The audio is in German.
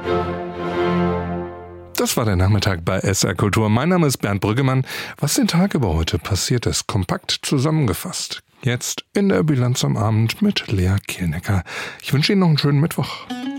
Das war der Nachmittag bei SR Kultur. Mein Name ist Bernd Brüggemann. Was den Tag über heute passiert ist, kompakt zusammengefasst. Jetzt in der Bilanz am Abend mit Lea Kielnecker. Ich wünsche Ihnen noch einen schönen Mittwoch.